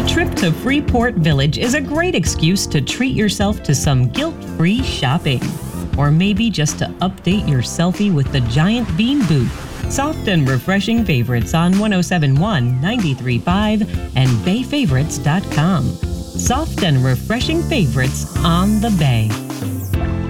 trip to Freeport Village is a great excuse to treat yourself to some guilt-free shopping. Or maybe just to update your selfie with the Giant Bean booth. Soft and refreshing favorites on 107.1, 93.5, and bayfavorites.com. Soft and refreshing favorites on the Bay.